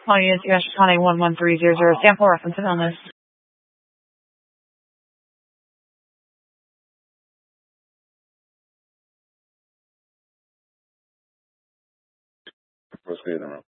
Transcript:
Small units, US Connie 11300, sample reference and illness. Proceed.